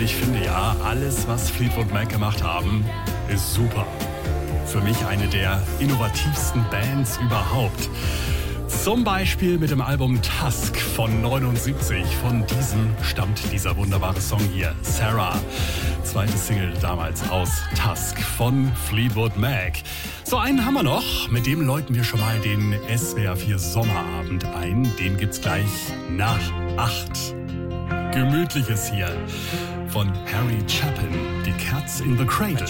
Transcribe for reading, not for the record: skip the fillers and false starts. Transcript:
ich finde ja, alles, was Fleetwood Mac gemacht haben, ist super. Für mich eine der innovativsten Bands überhaupt. Zum Beispiel mit dem Album Tusk von 79. Von diesem stammt dieser wunderbare Song hier, Sarah. Zweite Single damals aus Tusk von Fleetwood Mac. So, einen haben wir noch. Mit dem läuten wir schon mal den SWR 4 Sommerabend ein. Den gibt's gleich nach 8. Gemütliches hier von Harry Chapin, die Cats in the Cradle.